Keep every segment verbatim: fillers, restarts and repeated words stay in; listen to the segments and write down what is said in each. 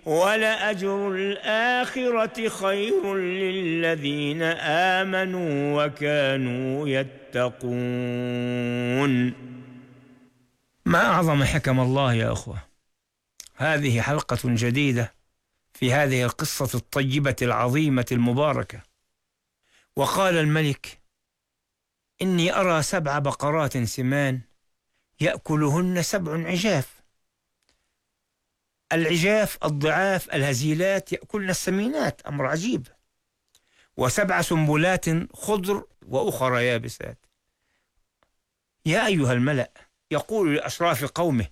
ولأجر الآخرة خير للذين آمنوا وكانوا يتقون. ما أعظم حكم الله يا أخوة. هذه حلقة جديدة في هذه القصة الطيبة العظيمة المباركة. وقال الملك: إني أرى سبع بقرات سمان يأكلهن سبع عجاف. العجاف الضعاف الهزيلات يأكلن السمينات، أمر عجيب. وسبع سنبلات خضر وأخرى يابسات. يا أيها الملأ، يقول لأشراف قومه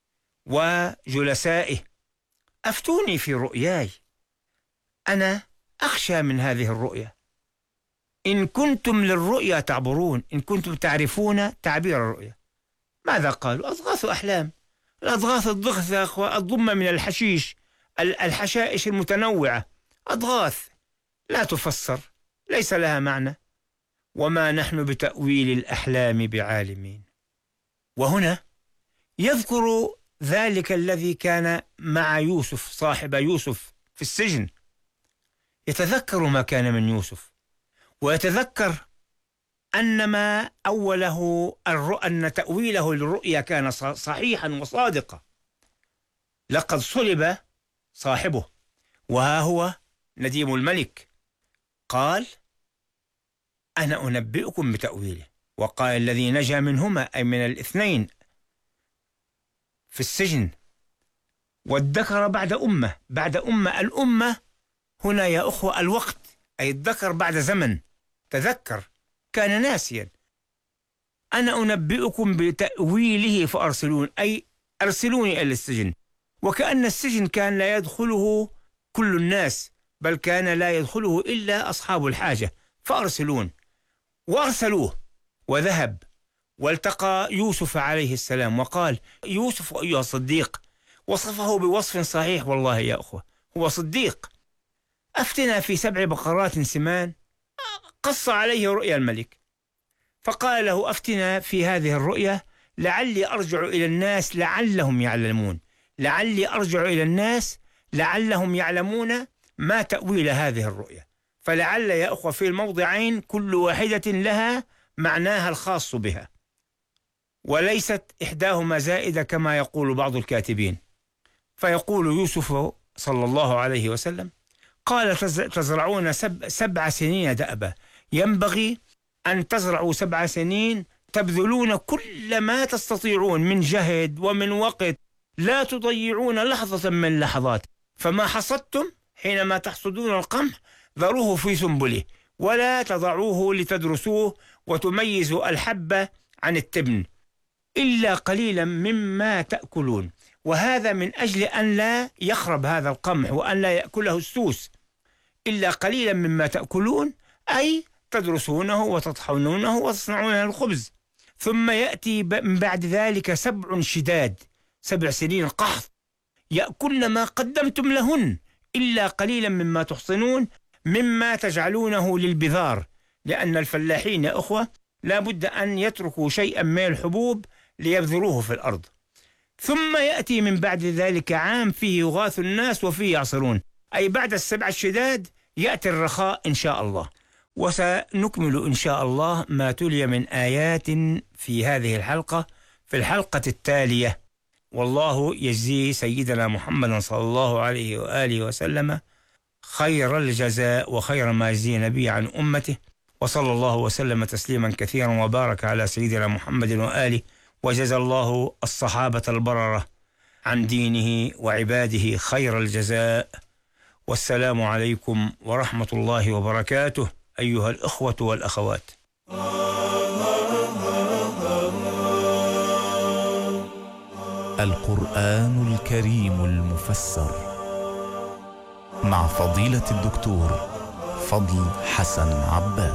وجلسائه: أفتوني في رؤياي، أنا أخشى من هذه الرؤيا. إن كنتم للرؤيا تعبرون، إن كنتم تعرفون تعبير الرؤيا. ماذا قالوا؟ أضغاث أحلام. الأضغاث الضغث يا أخوة الضمة من الحشيش، الحشائش المتنوعة، أضغاث لا تفسر، ليس لها معنى. وما نحن بتأويل الأحلام بعالمين. وهنا يذكر ذلك الذي كان مع يوسف، صاحب يوسف في السجن، يتذكر ما كان من يوسف، ويتذكر أن ما أوله أن تأويله للرؤيا كان صحيحا وصادقا. لقد صلب صاحبه وها هو نديم الملك. قال: أنا أنبئكم بتأويله. وقال الذي نجا منهما، أي من الاثنين في السجن: وادكر بعد أمة. بعد أمة، الأمة هنا يا أخوة الوقت، أي الذكر بعد زمن، تذكر، كان ناسيا. أنا أنبئكم بتأويله فأرسلون، أي أرسلوني إلى السجن. وكأن السجن كان لا يدخله كل الناس، بل كان لا يدخله إلا أصحاب الحاجة، فأرسلون. وأرسلوه وذهب والتقى يوسف عليه السلام، وقال: يوسف أيها الصديق. وصفه بوصف صحيح والله يا أخوة، هو صديق. أفتنا في سبع بقرات سمان. قص عليه رؤيا الملك، فقال له: أفتنا في هذه الرؤيا لعلي أرجع إلى الناس لعلهم يعلمون. لعلي أرجع إلى الناس لعلهم يعلمون ما تأويل هذه الرؤيا. فلعل يا أخوة في الموضعين كل واحدة لها معناها الخاص بها، وليست إحداهما زائدة كما يقول بعض الكاتبين. فيقول يوسف صلى الله عليه وسلم: قال: تزرعون سب سبع سنين دأبا. ينبغي أن تزرعوا سبع سنين تبذلون كل ما تستطيعون من جهد ومن وقت، لا تضيعون لحظة من لحظات. فما حصدتم حينما تحصدون القمح ذروه في سنبله، ولا تضعوه لتدرسوه وتميزوا الحبة عن التبن، إلا قليلا مما تأكلون. وهذا من أجل أن لا يخرب هذا القمح وأن لا يأكله السوس. إلا قليلا مما تأكلون، أي تدرسونه وتطحنونه وتصنعون الخبز. ثم يأتي من بعد ذلك سبع شداد، سبع سنين قحط، يأكلن ما قدمتم لهن، إلا قليلا مما تحصنون مما تجعلونه للبذار. لأن الفلاحين يا أخوة لا بد أن يتركوا شيئا من الحبوب ليبذروه في الأرض. ثم يأتي من بعد ذلك عام فيه يغاث الناس وفيه يعصرون، أي بعد السبع الشداد يأتي الرخاء إن شاء الله. وسنكمل إن شاء الله ما تلي من آيات في هذه الحلقة في الحلقة التالية. والله يجزي سيدنا محمد صلى الله عليه وآله وسلم خير الجزاء وخير ما يجزي نبي عن أمته. وصلى الله وسلم تسليما كثيرا وبارك على سيدنا محمد وآله، وجزى الله الصحابة البررة عن دينه وعباده خير الجزاء. والسلام عليكم ورحمة الله وبركاته أيها الأخوة والأخوات. القرآن الكريم المفسر مع فضيلة الدكتور فضل حسن عباس.